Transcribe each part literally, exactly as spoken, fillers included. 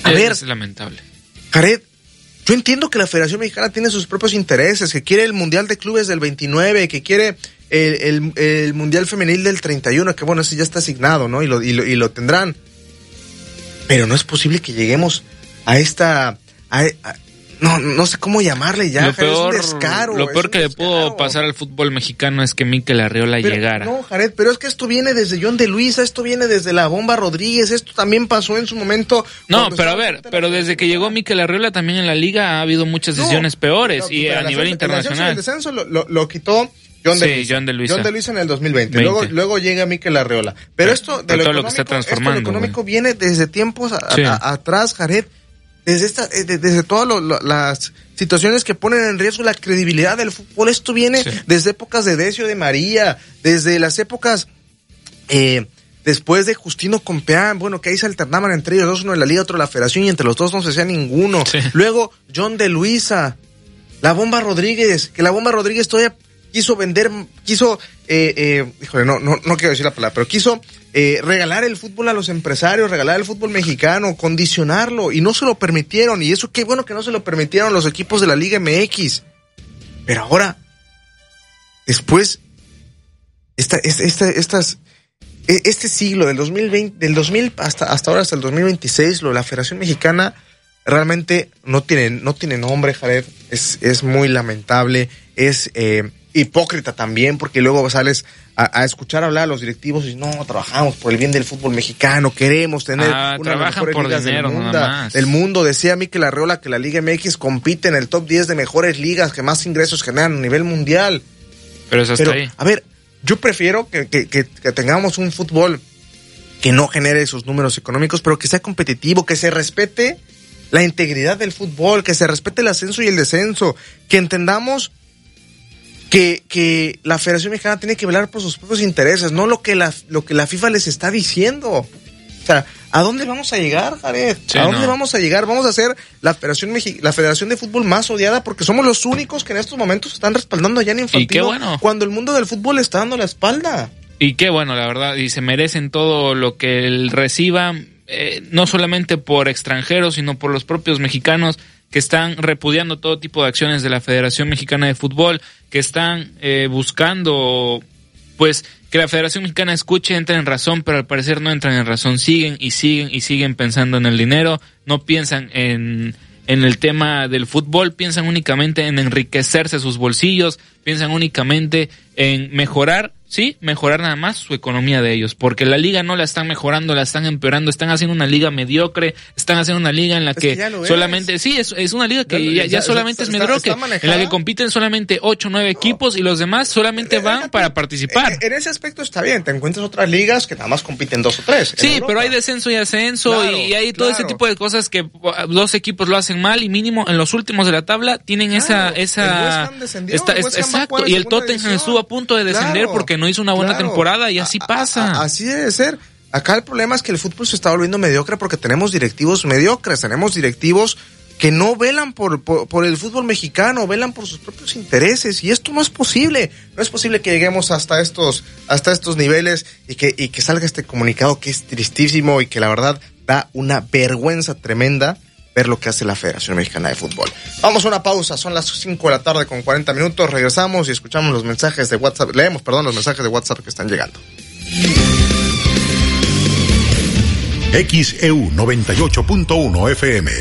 A es, ver, es lamentable. Jared, yo entiendo que la Federación Mexicana tiene sus propios intereses, que quiere el Mundial de Clubes del veintinueve, que quiere el, el, el Mundial Femenil del treinta y uno, que bueno, ese ya está asignado, ¿no? Y lo, y lo, y lo tendrán. Pero no es posible que lleguemos a esta... A, a, no, no sé cómo llamarle ya, lo Jared, peor, es un descaro. Lo peor que le descaro. pudo pasar al fútbol mexicano es que Mikel Arriola pero, llegara. No, Jared, pero es que esto viene desde John de Luisa, esto viene desde la Bomba Rodríguez, esto también pasó en su momento. No, pero a ver, pero desde que llegó Mikel Arriola también en la liga ha habido muchas decisiones no, peores no, y a nivel internacional. El descenso lo, lo, lo quitó John de, sí, Luisa. John de Luisa. John de Luisa en el dos mil veinte. Luego, luego llega Mikel Arriola. Pero, pero esto de lo todo económico, lo que está transformando, esto, lo económico güey. viene desde tiempos a, sí. a, a, atrás, Jared. Desde esta, desde, desde todas lo, lo, las situaciones que ponen en riesgo la credibilidad del fútbol. Esto viene sí. desde épocas de Decio de María, desde las épocas eh, después de Justino Compeán, bueno, que ahí se alternaban entre ellos dos, uno en la liga, otro en la federación, y entre los dos no se hacía ninguno. Sí. Luego John de Luisa, la Bomba Rodríguez, que la Bomba Rodríguez todavía quiso vender, quiso, eh, eh, híjole, no, no, no quiero decir la palabra, pero quiso eh, regalar el fútbol a los empresarios, regalar el fútbol mexicano, condicionarlo, y no se lo permitieron, y eso qué bueno que no se lo permitieron los equipos de la Liga M X. Pero ahora, después, esta, esta, esta, estas, este siglo, del dos mil veinte, del dos mil hasta, hasta ahora, hasta el dos mil veintiséis, lo de la Federación Mexicana realmente no tiene, no tiene nombre, Jared, es, es muy lamentable, es, eh, hipócrita también, porque luego sales a, a escuchar hablar a los directivos y no, trabajamos por el bien del fútbol mexicano, queremos tener ah, una de las mejores por ligas dinero, del mundo. Nada más. El mundo, decía Mikel Arriola que la Liga M X compite en el top diez de mejores ligas que más ingresos generan a nivel mundial. Pero eso está Pero, ahí. A ver, yo prefiero que, que, que, que tengamos un fútbol que no genere esos números económicos, pero que sea competitivo, que se respete la integridad del fútbol, que se respete el ascenso y el descenso, que entendamos que, que la Federación Mexicana tiene que velar por sus propios intereses, no lo que la, lo que la FIFA les está diciendo. O sea, ¿a dónde vamos a llegar, Jared? Sí, ¿A dónde no. vamos a llegar? Vamos a ser la Federación Mexi- la Federación de Fútbol más odiada porque somos los únicos que en estos momentos están respaldando allá en Infantino. Y qué bueno. Cuando el mundo del fútbol le está dando la espalda. Y qué bueno, la verdad, y se merecen todo lo que él reciba, eh, no solamente por extranjeros, sino por los propios mexicanos que están repudiando todo tipo de acciones de la Federación Mexicana de Fútbol, que están eh, buscando, pues, que la Federación Mexicana escuche, entren en razón, pero al parecer no entran en razón, siguen y siguen y siguen pensando en el dinero, no piensan en, en el tema del fútbol, piensan únicamente en enriquecerse sus bolsillos, piensan únicamente en mejorar, sí, mejorar nada más su economía de ellos, porque la liga no la están mejorando, la están empeorando, están haciendo una liga mediocre, están haciendo una liga en la es que, que solamente, es. sí, es, es una liga que ya, ya, ya solamente está, es mediocre, en la que compiten solamente ocho o nueve equipos y los demás solamente van para participar. En, en ese aspecto está bien, te encuentras otras ligas que nada más compiten dos o tres. Sí, pero hay descenso y ascenso claro, y hay todo claro. ese tipo de cosas que dos equipos lo hacen mal y mínimo en los últimos de la tabla tienen claro, esa, esa, esta, esta, exacto, y el Tottenham estuvo a punto de descender claro, porque no hizo una buena claro. temporada y así pasa. A, a, así debe ser. Acá el problema es que el fútbol se está volviendo mediocre porque tenemos directivos mediocres, tenemos directivos que no velan por, por, por el fútbol mexicano, velan por sus propios intereses y esto no es posible. No es posible que lleguemos hasta estos, hasta estos niveles y que, y que salga este comunicado que es tristísimo y que la verdad da una vergüenza tremenda ver lo que hace la Federación Mexicana de Fútbol. Vamos a una pausa, son las cinco de la tarde con cuarenta minutos, regresamos y escuchamos los mensajes de WhatsApp, leemos, perdón, los mensajes de WhatsApp que están llegando. X E U noventa y ocho punto uno F M.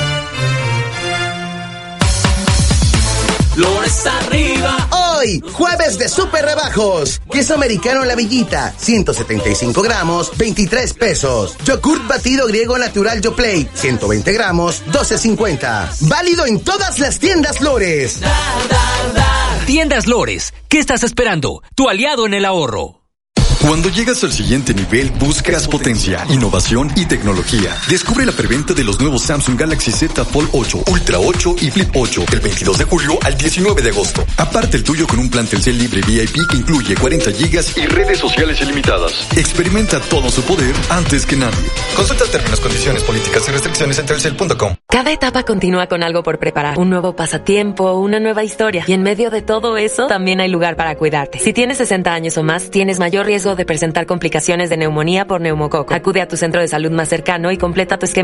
Flores arriba. Hoy, jueves de super rebajos. Queso americano La Villita, ciento setenta y cinco gramos, veintitrés pesos. Yogurt batido griego natural Yoplait, ciento veinte gramos, doce cincuenta. Válido en todas las tiendas Lores. Dar, dar, dar. Tiendas Lores, ¿qué estás esperando? Tu aliado en el ahorro. Cuando llegas al siguiente nivel, buscas potencia, innovación y tecnología. Descubre la preventa de los nuevos Samsung Galaxy Z Fold ocho, Ultra ocho y Flip ocho del veintidós de julio al diecinueve de agosto. Aparte el tuyo con un plan Telcel libre V I P que incluye cuarenta gigas y redes sociales ilimitadas. Experimenta todo su poder antes que nadie. Consulta términos, condiciones, políticas y restricciones en telcel punto com. Cada etapa continúa con algo por preparar. Un nuevo pasatiempo, una nueva historia. Y en medio de todo eso, también hay lugar para cuidarte. Si tienes sesenta años o más, tienes mayor riesgo de presentar complicaciones de neumonía por neumococo. Acude a tu centro de salud más cercano y completa tu esquema